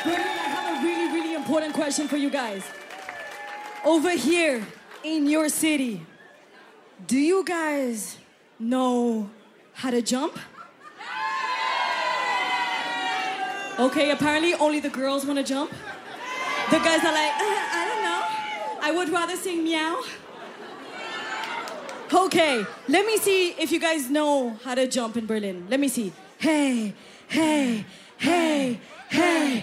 Berlin, I have a really, really important question for you guys. Over here in your city, do you guys know how to jump? Okay, apparently only the girls want to jump. The guys are like, I don't know. I would rather sing meow. Okay, let me see if you guys know how to jump in Berlin. Let me see. Hey, hey, hey, hey,